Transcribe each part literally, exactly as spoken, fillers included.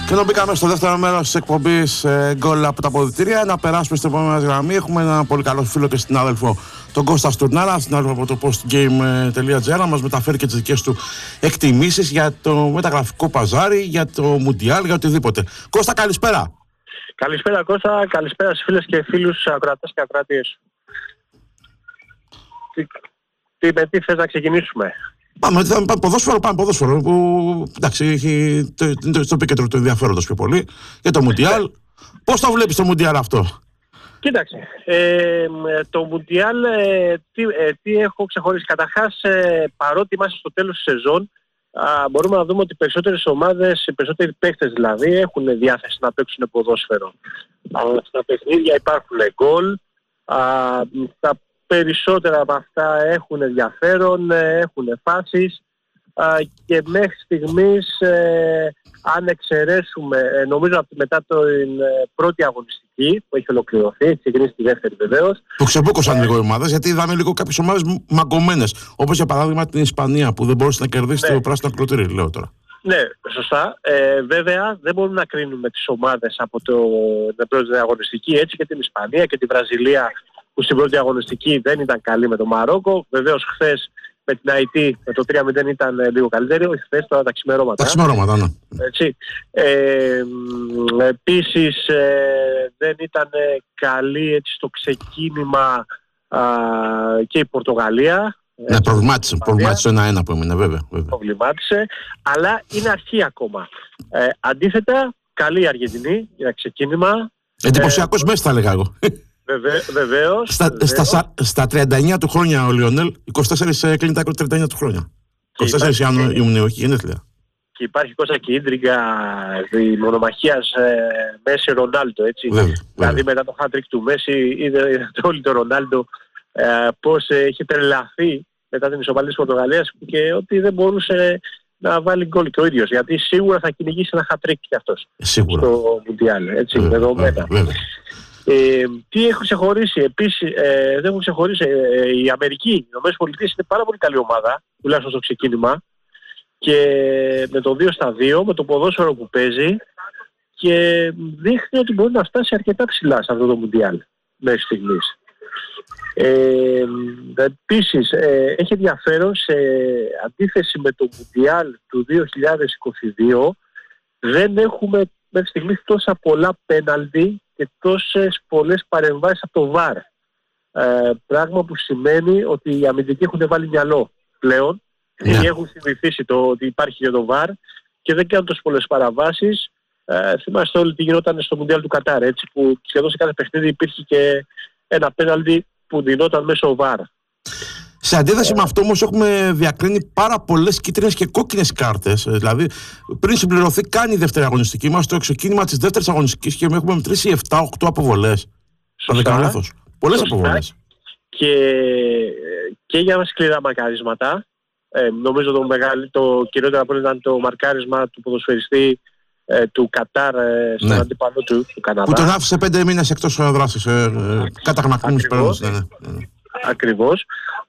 Και εδώ μπήκαμε στο δεύτερο μέρος της εκπομπής γκολ από τα αποδυτήρια. Να περάσουμε στην επόμενη γραμμή. Έχουμε ένα πολύ καλό φίλο και συνάδελφο, τον Κώστα Στουρνάρα, συνάδελφο από το postgame τελεία τζι άρ, να μας μεταφέρει και τις δικές του εκτιμήσεις για το μεταγραφικό παζάρι, για το Μουντιάλ, για οτιδήποτε. Κώστα, καλησπέρα. Καλησπέρα Κώστα, καλησπέρα στις φίλες και φίλους ακροατές και ακροατίες. Τι, τι, με τι θες να ξεκινήσουμε? Πάμε, θα πάμε ποδόσφαιρο, πάμε ποδόσφαιρο που εντάξει, έχει το, το, στο επίκεντρο του ενδιαφέροντος πιο πολύ για το Μουντιάλ. Πώς το βλέπεις το Μουντιάλ αυτό? Κοίταξε, ε, το Μουντιάλ ε, τι, ε, τι έχω ξεχωρίσει. Καταρχάς, ε, παρότι είμαστε στο τέλος της σεζόν, α, μπορούμε να δούμε ότι οι περισσότερες ομάδες, οι περισσότεροι παίκτες δηλαδή, έχουν διάθεση να παίξουν ποδόσφαιρο. Αλλά στα παιχνίδια υπάρχουν γκολ, τα περισσότερα από αυτά έχουν ενδιαφέρον, έχουν φάσεις και μέχρι στιγμής, ε, αν εξαιρέσουμε, ε, νομίζω ότι μετά την ε, πρώτη αγωνιστική που έχει ολοκληρωθεί, έχει ξεκινήσει τη δεύτερη βεβαίως. Που ξεμπούκωσαν ε, λίγο οι ομάδες, γιατί είδαμε λίγο κάποιες ομάδες μαγκωμένες. Όπως για παράδειγμα την Ισπανία που δεν μπορούσε να κερδίσει, ναι, το πράσινο ακροτήρι, λέω τώρα. Ναι, σωστά. Ε, βέβαια δεν μπορούμε να κρίνουμε τις ομάδες από το, την πρώτη αγωνιστική, έτσι και την Ισπανία και τη Βραζιλία, που στην πρώτη αγωνιστική δεν ήταν καλή με το Μαρόκο. Βεβαίως χθες με την Αϊτή με το τρία μηδέν ήταν λίγο καλύτερη, όχι χθες, τώρα τα ξημερώματα. Τα ξημερώματα, ναι. Έτσι. Ε, επίσης ε, δεν ήταν καλή έτσι, στο ξεκίνημα α, και η Πορτογαλία. Ναι, προβλημάτισε, προβλημάτισε ένα ένα που έμεινε, βέβαια, βέβαια. Προβλημάτισε, αλλά είναι αρχή ακόμα. Ε, αντίθετα, καλή η Αργεντινή για ξεκίνημα. Εντυπωσιακός ε, μέσα θα έλεγα εγώ. Βεβαίως, βεβαίως. Στα, στα, στα τριάντα εννιά του χρόνια ο Λιονέλ, είκοσι τέσσερα κλείνει τα τριάντα εννιά του χρόνια. είκοσι τέσσερα Ιουνίου, όχι γενέθλια. Και υπάρχει Κώστα και η ίντριγκα η μονομαχίας ε, Μέση Ρονάλντο, έτσι. Βέβαια, δηλαδή βέβαια. μετά το hat-trick του Μέση είδε όλοι το Ρονάλντο ε, πώς ε, είχε τρελαθεί μετά την ισοπαλία της Πορτογαλίας και ότι δεν μπορούσε να βάλει γκολ και ο ίδιος, γιατί σίγουρα θα κυνηγήσει ένα hat-trick κι αυτός. Σίγουρα. Στο Μουντιάλ, έτσι, δεδομένα. Ε, τι έχω ξεχωρίσει, επίσης ε, δεν έχω ξεχωρίσει ε, η Αμερική, οι ΗΠΑ είναι πάρα πολύ καλή ομάδα, τουλάχιστον στο ξεκίνημα, και με το δύο στα δύο, με το ποδόσφαιρο που παίζει, και δείχνει ότι μπορεί να φτάσει αρκετά ψηλά σε αυτό το Μουντιάλ μέχρι στιγμής. Ε, επίσης ε, έχει ενδιαφέρον, σε αντίθεση με το Μουντιάλ του δύο χιλιάδες είκοσι δύο, δεν έχουμε μέχρι στιγμής τόσα πολλά πέναλτι και τόσες πολλές παρεμβάσεις από το βαρ. Ε, πράγμα που σημαίνει ότι οι αμυντικοί έχουν βάλει μυαλό πλέον, yeah. και έχουν συνηθίσει το ότι υπάρχει για το βαρ και δεν κάνουν τόσες πολλές παραβάσεις. Ε, θυμάστε όλοι τι γινόταν στο Μουντιάλ του Κατάρ, έτσι, που σχεδόν σε κάθε παιχνίδι υπήρχε και ένα πέναλτι που δινόταν μέσω βαρ. Σε αντίθεση με αυτό όμως έχουμε διακρίνει πάρα πολλές κίτρινες και κόκκινες κάρτες. Δηλαδή πριν συμπληρωθεί καν η δεύτερη αγωνιστική μας, το ξεκίνημα της δεύτερης αγωνιστικής, και έχουμε μετρήσει επτά οκτώ αποβολές. Αν δεν κάνω λάθος. Πολλές αποβολές. Και, και για σκληρά μαρκαρίσματα. Ε, νομίζω το, μεγάλο, το κυριότερο από ήταν το μαρκάρισμα του ποδοσφαιριστή ε, του Κατάρ ε, στον, ναι, αντίπαλο του, του Καναδά. Που τον άφησε πέντε μήνες εκτός δράσης. Ε, ε, Καταγνακούμενης πέρας. Ναι, ναι, ναι. Ακριβώς,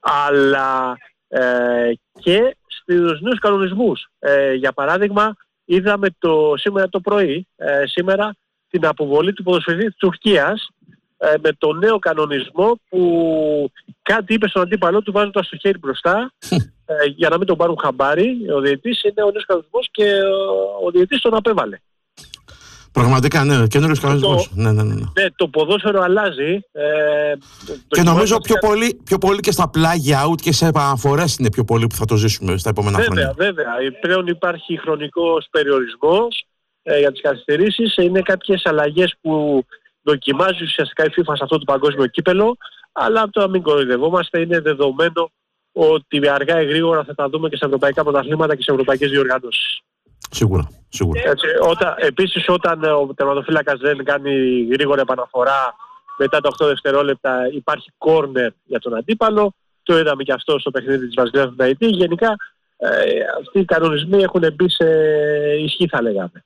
αλλά ε, και στους νέους κανονισμούς. Ε, για παράδειγμα, είδαμε το, σήμερα το πρωί, ε, σήμερα, την αποβολή του ποδοσφαιριστή της Τουρκίας ε, με το νέο κανονισμό που κάτι είπε στον αντίπαλό του βάζοντας το χέρι μπροστά ε, για να μην τον πάρουν χαμπάρι. Ο διαιτητής είναι ο νέος κανονισμός και ο, ο διαιτητής τον απέβαλε. Πραγματικά, ναι, καινούριος κανονισμός. Ναι, ναι, ναι. Ναι, το ποδόσφαιρο αλλάζει. Ε, και νομίζω πιο πολύ, πιο πολύ και στα πλάγια out και σε επαναφορές είναι πιο πολύ που θα το ζήσουμε στα επόμενα βέβαια, χρόνια. Βέβαια, βέβαια. Πλέον υπάρχει χρονικός περιορισμός ε, για τις καθυστερήσεις. Είναι κάποιες αλλαγές που δοκιμάζει ουσιαστικά η FIFA σε αυτό το παγκόσμιο κύπελο, αλλά το να μην κοροϊδευόμαστε, είναι δεδομένο ότι αργά ή γρήγορα θα τα δούμε και στα ευρωπαϊκά πρωταθλήματα και σε ευρωπαϊκές διοργανώσεις. Σίγουρα, σίγουρα. Έτσι, όταν, επίσης όταν ο τερματοφύλακας δεν κάνει γρήγορα επαναφορά μετά τα οκτώ δευτερόλεπτα υπάρχει κόρνερ για τον αντίπαλο. Το είδαμε και αυτό στο παιχνίδι της Βραζιλίας του Ταϊτή. Γενικά ε, αυτοί οι κανονισμοί έχουν μπει σε ισχύ, θα λέγαμε.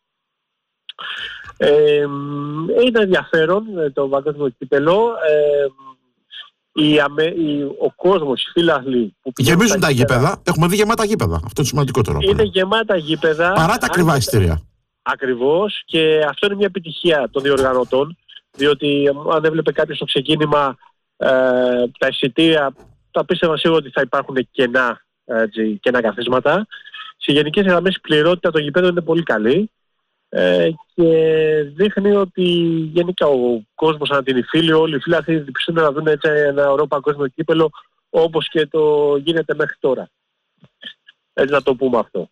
Ε, είναι ενδιαφέρον το παγκόσμιο κύπελλο. Ε, η, η, ο κόσμος, οι φίλαθλοι που γεμίζουν τα γήπεδα. Έχουμε δει γεμάτα γήπεδα. Αυτό είναι σημαντικό τώρα. Είναι γεμάτα γήπεδα. Παρά τα ακριβά εισιτήρια. Ακριβώς, και αυτό είναι μια επιτυχία των διοργανωτών, διότι αν έβλεπε κάποιος στο ξεκίνημα ε, τα εισιτήρια, τα πίστευα σίγουρα ότι θα υπάρχουν κενά, έτσι, κενά καθίσματα. Σε γενικές γραμμές η πληρότητα των γηπέδων είναι πολύ καλή ε, και δείχνει ότι γενικά ο κόσμος ανά την Ιφίλιο, όλοι οι φίλαθλοι διψούν να δουν έτσι ένα ωραίο παγκόσμιο κύπελο όπως και το γίνεται μέχρι τώρα. Έτσι να το πούμε αυτό.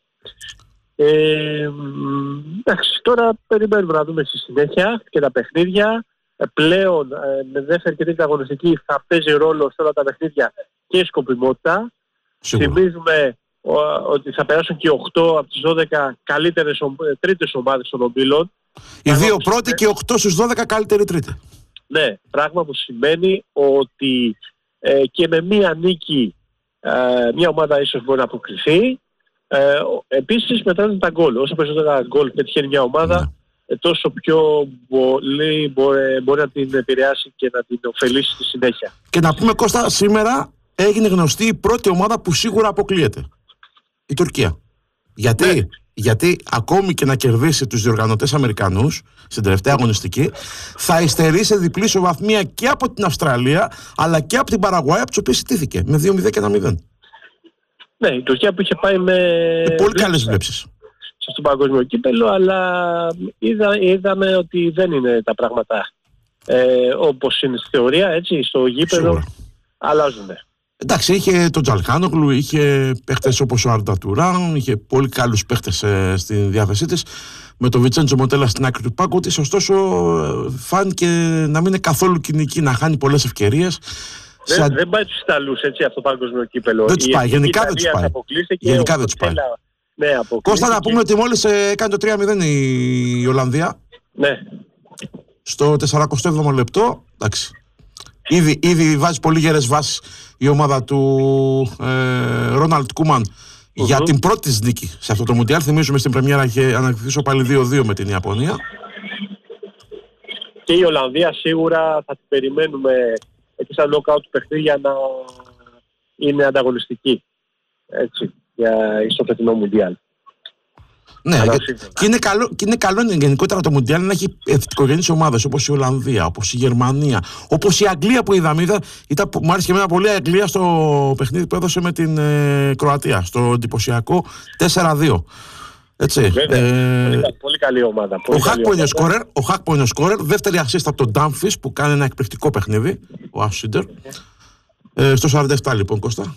Ε, εντάξει, τώρα περιμένουμε να δούμε στη συνέχεια και τα παιχνίδια. Ε, πλέον ε, με δεύτερη και τρίτη αγωνιστική θα παίζει ρόλο σε όλα τα παιχνίδια και η σκοπιμότητα. Θυμίζουμε ο, ότι θα περάσουν και οκτώ από τις δώδεκα καλύτερες ο, τρίτες ομάδες των ομίλων. Οι δύο πρώτοι και οκτώ στους δώδεκα καλύτεροι τρίτη. Ναι, πράγμα που σημαίνει ότι ε, και με μία νίκη ε, μία ομάδα ίσως μπορεί να αποκριθεί. Ε, επίσης μετράνε τα γκολ. Όσο περισσότερα γκολ πετυχαίνει μια ομάδα, ναι. τόσο πιο πολύ μπορεί, μπορεί να την επηρεάσει και να την ωφελήσει στη συνέχεια. Και να πούμε, Κώστα, σήμερα έγινε γνωστή η πρώτη ομάδα που σίγουρα αποκλείεται. Η Τουρκία. Γιατί, ναι. γιατί ακόμη και να κερδίσει τους διοργανωτές Αμερικανούς στην τελευταία αγωνιστική, θα υστερεί σε διπλή ισοβαθμία και από την Αυστραλία αλλά και από την Παραγουάη, από τις οποίες ιτήθηκε με δύο μηδέν και ένα μηδέν. Ναι, η Τουρκία που είχε πάει με... με πολύ καλές βλέψεις σε αυτό το παγκόσμιο κύπελο, αλλά είδα, είδαμε ότι δεν είναι τα πράγματα ε, όπως είναι στη θεωρία, έτσι, στο γήπεδο αλλάζουν. Εντάξει, είχε τον Τζαλχάνογλου, είχε παίχτες όπως ο Αρντα Τουράν, είχε πολύ καλούς παίχτες ε, στην διάθεσή της, με τον Βιτσέντζο Μοντέλα στην άκρη του πάγκου της, ωστόσο ε, φάνηκε να μην είναι καθόλου κοινική, να χάνει πολλές ευκαιρίες. Δεν, Σαν... δεν πάει τους Ιταλούς, έτσι, αυτό το παγκόσμιο κύπελο. Δεν τους πάει, γενικά δεν τους πάει. Γενικά δεν τους πάει. Ναι, Κώστα, να πούμε ότι μόλις ε, έκανε το τρία μηδέν η, η Ολλανδία. Ναι. Στο σαρανταεπτό έβδομο λεπτό, εντάξει. Ήδη, ήδη βάζει πολύ γερές βάσεις η ομάδα του ε, Ρόναλντ Κούμαν mm-hmm. για την πρώτη της νίκη σε αυτό το Μουντιάλ. Θυμίζουμε στην πρεμιέρα είχε ανακτηθεί πάλι δύο δύο με την Ιαπωνία. Και η Ολλανδία σίγουρα θα την περιμένουμε εκεί σαν νοκάουτ του παιχνίδια να είναι ανταγωνιστική, έτσι, για στο φετινό Μουντιάλ. Ναι, και είναι, καλό, και είναι καλό γενικότερα το Μουντιάλ να έχει εθνικογενείς ομάδες όπως η Ολλανδία, όπως η Γερμανία, όπως η Αγγλία που είδαμε. Είδα, ήταν, μου άρεσε και εμένα πολύ η Αγγλία στο παιχνίδι που έδωσε με την ε, Κροατία, στο εντυπωσιακό τέσσερα δύο. Έτσι. Βέβαια, ε, πολύ, πολύ καλή ομάδα. Πολύ ο Χάκπο είναι σκόρερ, ο Χάκπο είναι σκόρερ, δεύτερη ασίστ από τον Ντάμφις που κάνει ένα εκπληκτικό παιχνίδι, ο Ασίντερ. Ε, στο σαράντα επτά λοιπόν, Κώστα.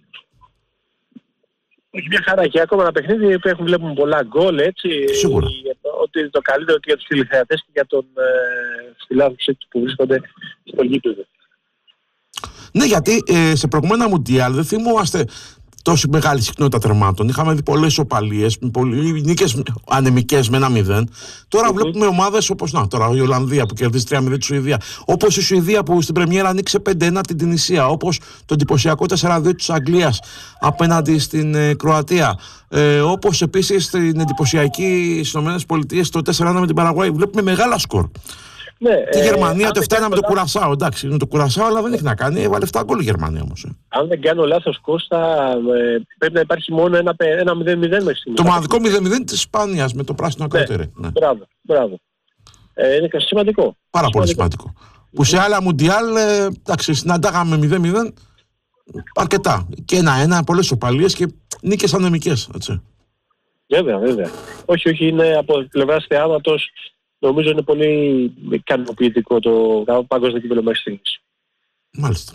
Όχι, μια χαρά, και ακόμα ένα παιχνίδι που έχουν, βλέπουμε πολλά γκολ, έτσι. Σίγουρα. Ότι το καλύτερο και για τους τηλεθεατές και για τον ε, φιλάθλους που βρίσκονται στο γήπεδο. Ναι, γιατί ε, σε προηγούμενα Μουντιάλ δεν θυμόμαστε τόση μεγάλη συχνότητα τερμάτων. Είχαμε δει πολλές οπαλίες, νίκες ανεμικές με ένα μηδέν. Τώρα mm-hmm. βλέπουμε ομάδες όπως να, τώρα η Ολλανδία που κερδίζει τρία μηδέν τη Σουηδία. Όπως η Σουηδία που στην πρεμιέρα ανοίξε πέντε ένα την Τινησία. Όπως το εντυπωσιακό τέσσερα δύο της Αγγλίας απέναντι στην ε, Κροατία. Ε, όπως επίσης στην εντυπωσιακή στις ΗΠΑ το τέσσερα ένα με την Παραγουάη. Βλέπουμε μεγάλα σκορ. Ναι, και η Γερμανία ε, το επτά ένα με το Κουρασάο. Εντάξει, είναι το Κουρασάο, αλλά δεν έχει να κάνει. Έβαλε επτά γκολ η Γερμανία όμως. Ε. Αν δεν κάνω λάθος, Κώστα, ε, πρέπει να υπάρχει μόνο ένα, ένα μηδέν μηδέν μέχρι στιγμή. Το μοναδικό μηδέν μηδέν της Ισπανίας με το πράσινο ακροτήρι. Ναι, ναι. Μπράβο, μπράβο. Ε, είναι σημαντικό. Πάρα σημαντικό. Πολύ σημαντικό. Mm-hmm. Που σε άλλα Μουντιάλ, ε, εντάξει, συναντάγαμε μηδέν μηδέν αρκετά. Και ένα ένα, πολλές οπαλίες και νίκες ανεμικές. Έτσι. Βέβαια, βέβαια. Όχι, όχι, είναι από πλευράς θεάματος. Νομίζω είναι πολύ ικανοποιητικό το παγκόσμιο κύπελλο μέχρι στιγμής. Μάλιστα.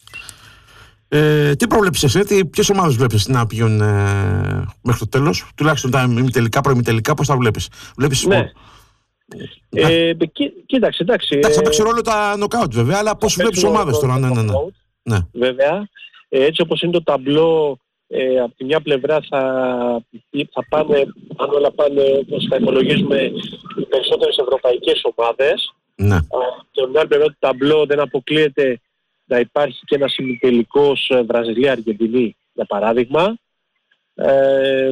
Ε, τι προβλέψεις εσύ, ποιες ομάδες βλέπεις να πηγαίνουν ε, μέχρι το τέλος, τουλάχιστον τα ημιτελικά, προημιτελικά, πώς τα βλέπεις? Βλέπεις ναι. Ε, κοί, κοίταξε, εντάξει. Εντάξει, θα παίξει ρόλο τα νοκάουτ βέβαια, αλλά πώς βλέπεις ομάδες τώρα? Ναι, ναι, ναι. ναι. Βέβαια, ε, έτσι όπως είναι το ταμπλό, Ε, από τη μια πλευρά θα, θα πάνε, αν όλα πάνε όπως θα υπολογίζουμε, οι περισσότερες ευρωπαϊκές ομάδες. Ναι. Και από την άλλη πλευρά του ταμπλό δεν αποκλείεται να υπάρχει και ένας ημιτελικός Βραζιλία-Αργεντινή, για παράδειγμα. Ε,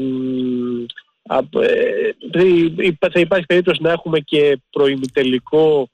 ε, θα υπάρχει περίπτωση να έχουμε και προημιτελικό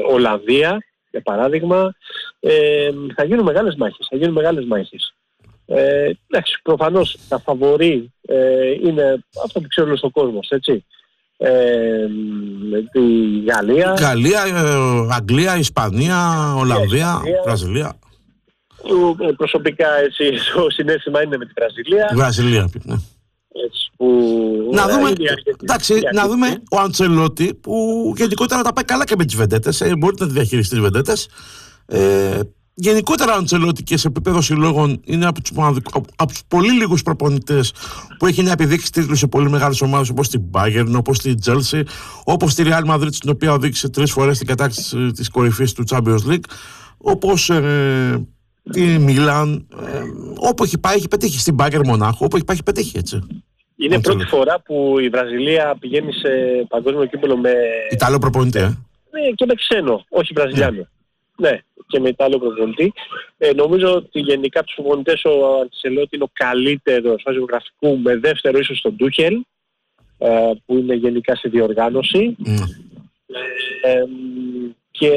Γαλλία-Ολλανδία, για παράδειγμα. Ε, θα γίνουν μεγάλες μάχες, θα γίνουν μεγάλες μάχες. Ε, εντάξει, προφανώς τα φαβορί ε, είναι αυτό που ξέρει όλος ο κόσμος, έτσι. Ε, τη Γαλλία, Γαλλία, ε, Αγγλία, Ισπανία, Ολλανδία, Ισπανία. Βραζιλία. Ε, προσωπικά έτσι, το συνέστημα είναι με τη Βραζιλία. Βραζιλία, ναι. Έτσι, που, να δούμε, είναι αρκετή, εντάξει, είναι να δούμε ο Αντσελότη που γενικότερα τα πάει καλά και με τις βεντέτες, ε, μπορεί να τη διαχειριστεί τις βεντέτες. Ε, γενικότερα ο Αντσελότη και σε επίπεδο συλλόγων είναι από τους, από τους πολύ λίγους προπονητές που έχει να επιδείξει τίτλους σε πολύ μεγάλες ομάδες, όπως την Bayern, όπως την Chelsea, όπως τη Real Madrid, στην οποία οδήγησε τρεις φορές την κατάκτηση της κορυφής του Champions League, όπως ε, τη Μίλαν, ε, όπου έχει πάει, έχει πετύχει, στην Bayern Μονάχο, όπου έχει πάει, έχει πετύχει, έτσι. Είναι η πρώτη φορά που η Βραζιλία πηγαίνει σε παγκόσμιο κύπελλο με... Ιταλό προπονητή, ε. Ναι, και με ξένο, όχι Βραζιλιάνο. Ναι, ναι, και με Ιταλό προπονητή. Ε, νομίζω ότι γενικά τους προπονητές ο Αντσελότη είναι ο καλύτερος βάσει γραφικού, με δεύτερο ίσως τον Τούχελ, ε, που είναι γενικά στη διοργάνωση. Mm. Ε, και...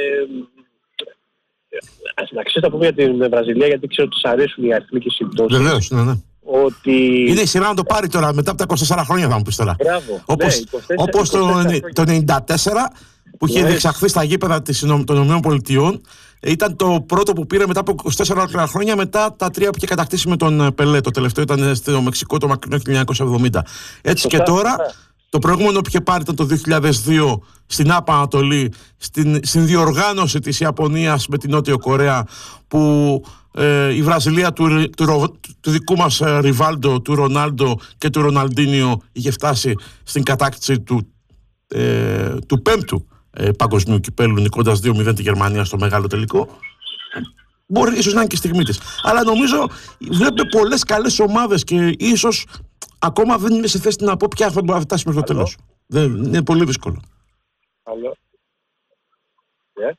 Να ξέρεις τα πούμε για την Βραζιλία, γιατί ξέρω ότι τους αρέσουν οι αριθμοί και οι συμπτώσεις. Βεβαίως, ναι, ναι. Ότι... Είναι η σειρά να το πάρει τώρα μετά από τα είκοσι τέσσερα χρόνια, θα μου πεις τώρα. Μπράβο. Όπως, ναι, όπως το, το ενενήντα τέσσερα που είχε yes. διεξαχθεί στα γήπεδα των ΗΠΑ, ήταν το πρώτο που πήρε μετά από είκοσι τέσσερα χρόνια, μετά τα τρία που είχε κατακτήσει με τον Πελέ. Το τελευταίο ήταν στο Μεξικό το μακρινό χίλια εννιακόσια εβδομήντα. Έτσι Σωστά. Και τώρα, το προηγούμενο που είχε πάρει ήταν το δύο χιλιάδες δύο στην Άπα Ανατολή, στην, στην διοργάνωση της Ιαπωνίας με την Νότιο Κορέα, που ε, η Βραζιλία του, του, του, του δικού μας ε, Ριβάλντο, του Ρονάλντο και του Ροναλντίνιο είχε φτάσει στην κατάκτηση του, ε, του πέμπτου ε, παγκοσμίου κυπέλλου, νικώντας δύο μηδέν τη Γερμανία στο μεγάλο τελικό. Μπορεί ίσως να είναι και η στιγμή της. Αλλά νομίζω βλέπουμε πολλές καλές ομάδες και ίσως ακόμα δεν είμαι σε θέση να πω ποια θα μπορεί να φτάσει μέχρι το τέλος. Δεν, είναι πολύ δύσκολο. Άλλο. Yeah.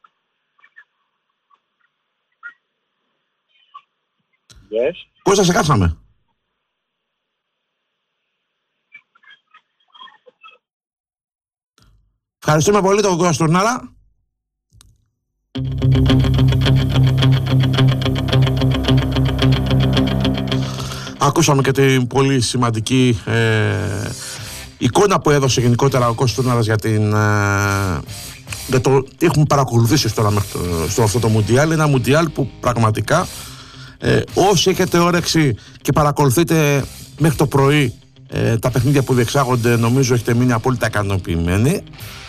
Yes. Κώστα, σε χάσαμε. Ευχαριστούμε πολύ τον Κώστα Στουρνάρα. Ακούσαμε και την πολύ σημαντική ε, εικόνα που έδωσε γενικότερα ο Κώστας Στουρνάρας για την... Ε, για το τι έχουμε παρακολουθήσει τώρα μέχρι το, στο αυτό το Μουντιάλ. Ένα Μουντιάλ που πραγματικά ε, όσοι έχετε όρεξη και παρακολουθείτε μέχρι το πρωί ε, τα παιχνίδια που διεξάγονται, νομίζω έχετε μείνει απόλυτα ικανοποιημένοι.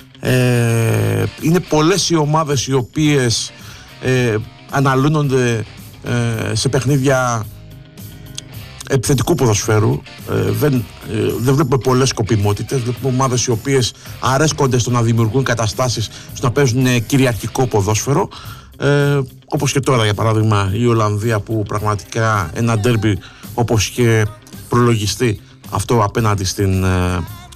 Ε, είναι πολλές οι ομάδες οι οποίες ε, αναλύνονται ε, σε παιχνίδια επιθετικού ποδοσφαίρου. Ε, δεν, ε, δεν βλέπουμε πολλές σκοπιμότητες. Βλέπουμε ομάδες οι οποίες αρέσκονται στο να δημιουργούν καταστάσεις, στο να παίζουν κυριαρχικό ποδόσφαιρο. Ε, όπως και τώρα, για παράδειγμα, η Ολλανδία, που πραγματικά ένα ντέρμπι, όπως είχε προλογιστεί αυτό απέναντι στην ε,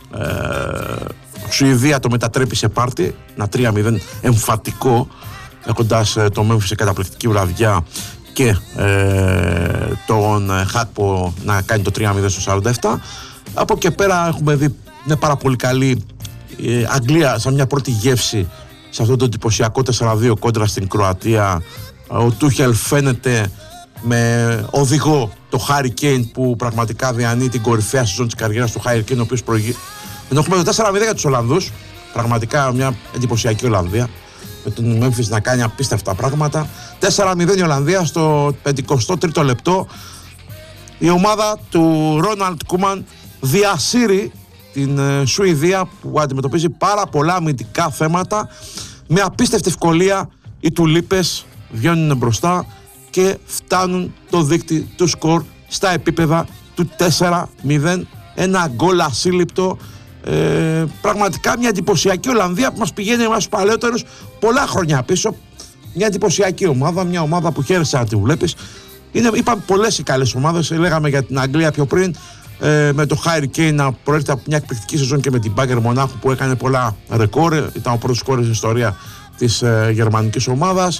ε, Σουηδία, το μετατρέπει σε πάρτι. Ένα τρία μηδέν εμφατικό, έχοντας ε, το Μέμφις σε καταπληκτική βραδιά και ε, τον Χάκπο να κάνει το τρία μηδέν στο σαράντα επτά. Από εκεί πέρα έχουμε δει μια πάρα πολύ καλή ε, Αγγλία σαν μια πρώτη γεύση σε αυτό το εντυπωσιακό τέσσερα δύο κόντρα στην Κροατία. Ο Τούχελ φαίνεται με οδηγό το Χάρι Κέιν, που πραγματικά διανύει την κορυφαία σεζόν της καριέρας του Χάρι Κέιν, ο οποίος προηγεί. Ενώ έχουμε το τέσσερα μηδέν για τους Ολλανδούς, πραγματικά μια εντυπωσιακή Ολλανδία, με τον Μέμφις να κάνει απίστευτα πράγματα. τέσσερα μηδέν η Ολλανδία στο πενηκοστό τρίτο λεπτό. Η ομάδα του Ρόναλντ Κούμαν διασύρει την ε, Σουηδία, που αντιμετωπίζει πάρα πολλά αμυντικά θέματα. Με απίστευτη ευκολία οι τουλίπες βγαίνουν μπροστά και φτάνουν το δείκτη του σκορ στα επίπεδα του τέσσερα μηδέν. Ένα γκολ ασύλληπτο. Ε, πραγματικά μια εντυπωσιακή Ολλανδία που μας πηγαίνει εμάς τους παλαιότερους πολλά χρόνια πίσω. Μια εντυπωσιακή ομάδα, μια ομάδα που χαίρεσαι να τη βλέπεις. Είναι, είπαν πολλές οι καλές ομάδες. Λέγαμε για την Αγγλία πιο πριν, ε, με το Χάρι Κέιν να προέρχεται από μια εκπληκτική σεζόν και με την Bayern Μονάχου, που έκανε πολλά ρεκόρ. Ήταν ο πρώτος σκόρερ στην ιστορία της ε, γερμανικής ομάδας.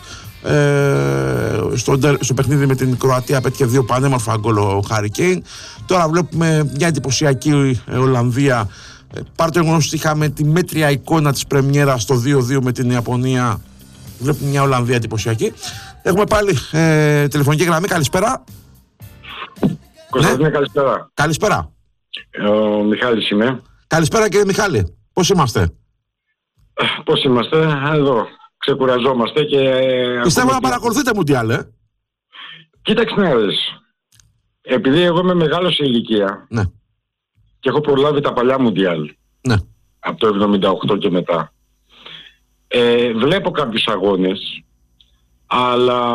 Ε, στο, στο παιχνίδι με την Κροατία πέτυχε δύο πανέμορφα γκολ ο Χάρι Κέιν. Τώρα βλέπουμε μια εντυπωσιακή ε, Ολλανδία. Ε, πάρε το γεγονός ότι είχαμε τη μέτρια εικόνα της πρεμιέρας στο δύο δύο με την Ιαπωνία. Βλέπουμε μια Ολλανδία εντυπωσιακή. Έχουμε πάλι ε, τηλεφωνική γραμμή. Καλησπέρα. Κωνσταντίνε, ναι. Καλησπέρα. Καλησπέρα. Ο Μιχάλης είμαι. Καλησπέρα κύριε Μιχάλη. Πώς είμαστε? Πώς είμαστε, εδώ. Ξεκουραζόμαστε και... Πιστεύω να παρακολουθείτε Μουντιάλ, ε. Κοίταξε να δεις. Επειδή εγώ είμαι μεγάλος σε ηλικία, ναι. και έχω προλάβει τα παλιά Μουντιάλ, ναι. από το εβδομήντα οκτώ και μετά, ε, βλέπω κάποιους αγώνες, αλλά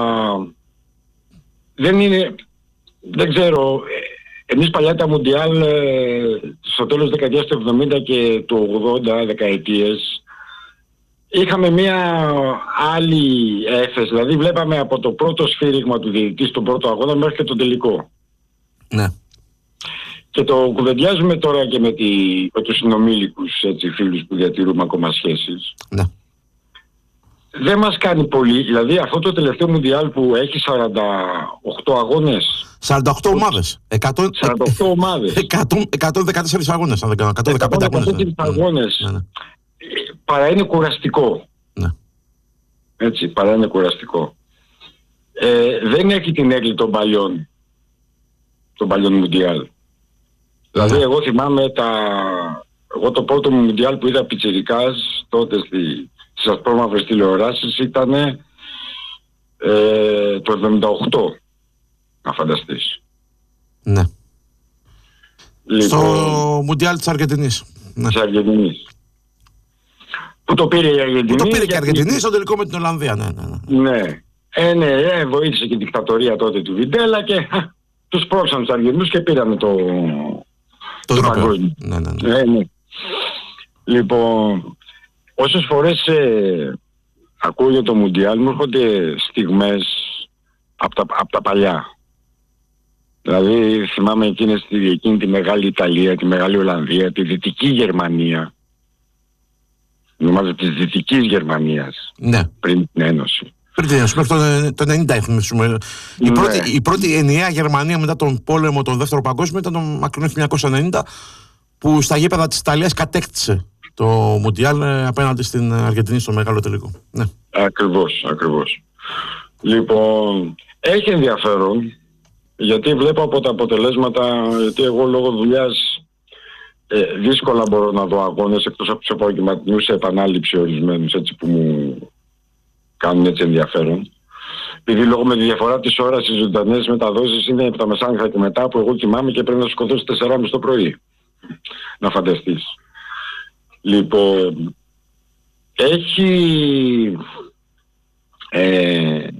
δεν είναι, δεν ξέρω, εμείς παλιά τα Μουντιάλ ε, στο τέλος της δεκαετίας του εβδομήντα και του ογδόντα, δεκαετίες, είχαμε μια άλλη έφεση, δηλαδή βλέπαμε από το πρώτο σφύριγμα του διαιτητή στον πρώτο αγώνα μέχρι και τον τελικό. Ναι. Και το κουβεντιάζουμε τώρα και με, τη, με τους συνομήλικους, έτσι, φίλους που διατηρούμε ακόμα σχέσεις. Ναι. Δεν μας κάνει πολύ, δηλαδή αυτό το τελευταίο Μουντιάλ που έχει σαράντα οκτώ αγώνες. σαράντα οκτώ ομάδες. σαράντα οκτώ ομάδες. εκατόν δεκατέσσερις αγώνες, αν δεν κάνω. εκατόν δεκαπέντε αγώνες. αγώνες. Ναι, ναι. Παρά είναι κουραστικό. Ναι. Έτσι, παρά είναι κουραστικό. Ε, δεν έχει την έγκλη των παλιών, των παλιών Μουντιάλ. Ναι. Δηλαδή εγώ θυμάμαι τα... Εγώ το πρώτο μου Μουντιάλ που είδα πιτσιρικάς τότε στη... στις ασπρόμαυρες τηλεοράσεις ήταν ε, το εβδομήντα οκτώ, να φανταστείς. Ναι. Λοιπόν, στο Μουντιάλ της Αργεντινής. Ναι. Της Αργεντινής. Που το πήρε η Αργεντινή. Που το πήρε και η Αργεντινή στο τελικό με την Ολλανδία. Ναι, ναι, ναι. Ναι. Ε, ναι, ε, βοήθησε και η δικτατορία τότε του Βιντέλα και α, τους πρόξαν τους Αργεντινούς και πήραμε το, το, το παγκόσμιο. Ναι, ναι, ναι. Ε, ναι. Λοιπόν, όσες φορές ε, ακούω για το Μουντιάλ μου έρχονται στιγμές από τα, απ τα παλιά. Δηλαδή θυμάμαι εκείνες, εκείνη τη μεγάλη Ιταλία, τη μεγάλη Ολλανδία, τη Δυτική Γερμανία. Νομίζω της Δυτικής Γερμανίας, ναι. Πριν την Ένωση. Πριν την Ένωση, μέχρι το, το ενενήντα έχουμε. Ναι. Η, πρώτη, η πρώτη ενιαία Γερμανία μετά τον πόλεμο, τον δεύτερο παγκόσμιο, ήταν το μακρινό χίλια εννιακόσια ενενήντα, που στα γήπεδα της Ιταλίας κατέκτησε το Μουντιάλ απέναντι στην Αργεντινή στο μεγάλο τελικό. Ναι. Ακριβώς, ακριβώς. Λοιπόν, έχει ενδιαφέρον, γιατί βλέπω από τα αποτελέσματα, γιατί εγώ λόγω δουλειάς Ε, δύσκολα μπορώ να δω αγώνες εκτός από τους επαγγελματινούς σε επανάληψη ορισμένους, έτσι, που μου κάνουν έτσι ενδιαφέρον. Επειδή λόγω με τη διαφορά της ώρας οι ζωντανές μεταδόσεις είναι από τα μεσάνυχτα και μετά, που εγώ κοιμάμαι και πρέπει να σηκωθώ στις τέσσερα και μισή το πρωί. Να φανταστείς. Λοιπόν, έχει ε,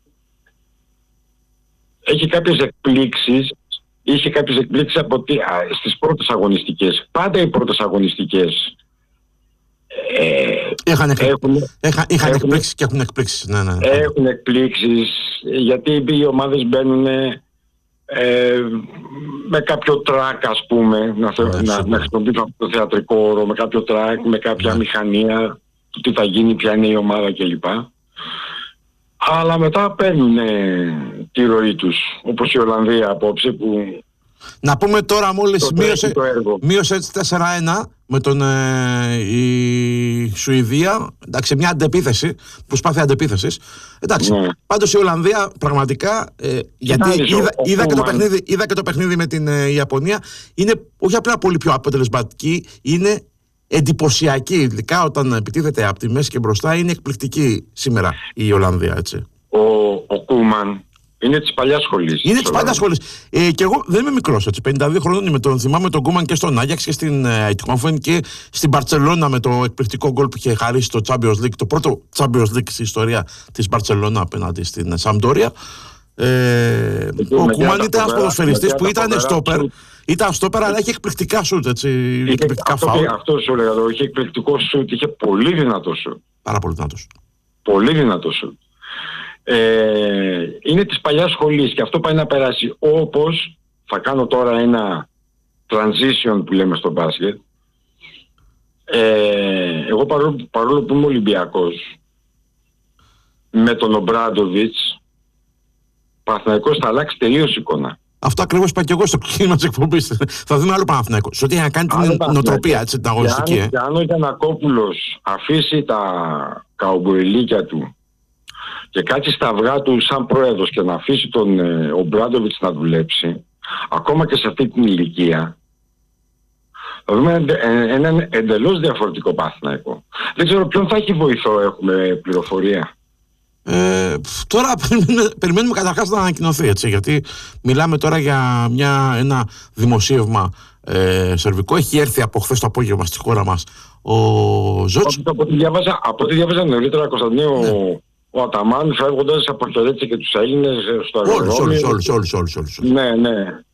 έχει κάποιες εκπλήξεις. Είχε κάποιες εκπλήξεις από τι, α, στις πρώτες αγωνιστικές. Πάντα οι πρώτες αγωνιστικές ε, είχαν, έχουν, είχαν, είχαν έχουν, εκπλήξεις και έχουν εκπλήξεις. Ναι, ναι. Έχουν εκπλήξεις, γιατί οι ομάδες μπαίνουν ε, με κάποιο τρακ, ας πούμε, να, ναι, να, να χρησιμοποιήσω το θεατρικό όρο, με κάποιο τρακ, με κάποια ναι. μηχανία, τι θα γίνει, ποια είναι η ομάδα κλπ. Αλλά μετά παίρνουν ε, τη ροή τους, όπως η Ολλανδία απόψε που... Να πούμε τώρα μόλις μείωσε, μείωσε τέσσερα ένα με τον, ε, η Σουηδία, εντάξει, μια αντεπίθεση, προσπάθεια αντεπίθεσης. Εντάξει, ναι. Πάντως η Ολλανδία πραγματικά, ε, γιατί είδα, είδα, είδα, και το παιχνίδι, είδα και το παιχνίδι με την ε, Ιαπωνία, είναι όχι απλά πολύ πιο αποτελεσματική, είναι εντυπωσιακή, ειδικά όταν επιτίθεται από τη μέση και μπροστά, είναι εκπληκτική σήμερα η Ολλανδία, έτσι. Ο, ο Κούμαν είναι της παλιάς σχολής. Είναι της παλιάς σχολής. Ε, και εγώ δεν είμαι μικρός, έτσι. πενήντα δύο χρονών είμαι. Τον θυμάμαι τον Κούμαν και στον Άγιαξ και στην Eindhoven ε, και στην Μπαρτσελώνα με το εκπληκτικό γκολ που είχε χαρίσει το Champions League, το πρώτο Champions League στην ιστορία της Μπαρτσελώνα απέναντι στην Σαμπντόρια. Ε, ο Κούμαν ήταν ένας ποδοσφαιριστής που ήταν στόπερ. Ήταν στόπερ, αλλά είχε εκπληκτικά σουτ, έτσι. Είχε, εκπληκτικά αυτό, φάουλ. Αυτό σου έλεγα εδώ. Είχε εκπληκτικό σουτ. Είχε πολύ δυνατό σουτ. Πάρα πολύ δυνατός. Πολύ δυνατό σουτ. Ε, είναι της παλιάς σχολής και αυτό πάει να περάσει. Όπως θα κάνω τώρα ένα transition που λέμε στο μπάσκετ. Ε, εγώ παρόλο, παρόλο που είμαι Ολυμπιακός, με τον Ομπράντοβιτς, Παναθηναϊκός θα αλλάξει τελείως εικόνα. Αυτό ακριβώς είπα και εγώ στο κλίμα της εκπομπής. Θα δούμε άλλο Παναθηναϊκό. Σε ό,τι να κάνει την νοοτροπία, έτσι, την αγωνιστική. Και αν, ε. αν ο Γιαννακόπουλος αφήσει τα καουμπουριλίκια του και κάτσει στα αυγά του σαν πρόεδρος και να αφήσει τον ε, Ομπράντοβιτς να δουλέψει, ακόμα και σε αυτή την ηλικία, θα δούμε έναν εντελώς διαφορετικό Παναθηναϊκό. Δεν ξέρω ποιον θα έχει βοηθό, έχουμε πληροφορία. Ε, τώρα περιμένουμε, περιμένουμε καταρχάς να ανακοινωθεί, έτσι, γιατί μιλάμε τώρα για μια, ένα δημοσίευμα ε, σερβικό. Έχει έρθει από χθες το απόγευμα στη χώρα μας ο Ζότς. Από ό,τι διάβαζα, από ό,τι διάβαζα νωρίτερα, Κωνσταντίνο, ναι. ο, ο Αταμάν φεύγοντας αποχαιρέτησε και τους Έλληνες στο αεροδρόμιο. Όλους, όλους, όλους, όλους, όλους. Ναι, ναι.